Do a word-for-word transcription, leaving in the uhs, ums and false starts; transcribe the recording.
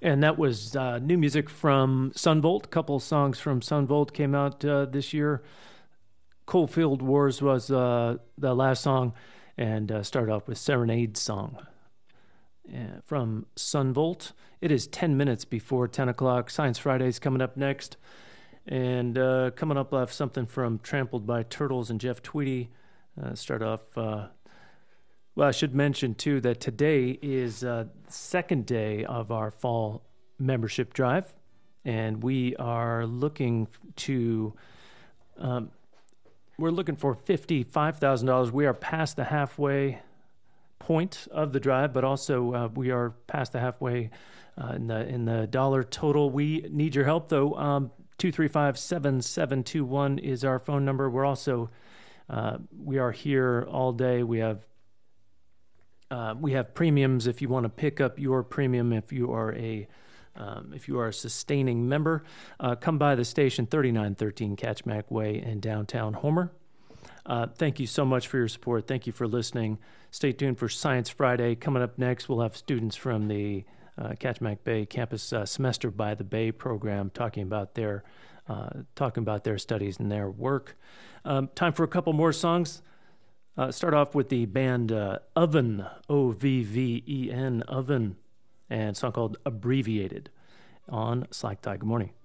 And that was uh, new music from Sunvolt. A couple of songs from Sunvolt came out uh, this year. Coalfield Wars was uh, the last song, and uh, started off with Serenade Song uh, from Sunvolt. It is ten minutes before ten o'clock. Science Friday's coming up next. And uh, coming up, I have something from Trampled by Turtles and Jeff Tweedy. Uh, start off... Uh, Well, I should mention, too, that today is uh, the second day of our fall membership drive, and we are looking to, um, we're looking for fifty-five thousand dollars. We are past the halfway point of the drive, but also uh, we are past the halfway uh, in the in the dollar total. We need your help, though. Um, two three five, seven seven two one is our phone number. We're also, uh, we are here all day. We have Uh, we have premiums if you want to pick up your premium. If you are a um, if you are a sustaining member, uh, come by the station, thirty-nine thirteen Catchmack Way in downtown Homer. Uh, thank you so much for your support. Thank you for listening. Stay tuned for Science Friday. Coming up next, we'll have students from the uh, Catchmack Bay campus uh, Semester by the Bay program talking about their uh, talking about their studies and their work. Um, time for a couple more songs. Uh, start off with the band uh, Oven, O V V E N, Oven, and a song called Abbreviated on Slack Tie. Good morning.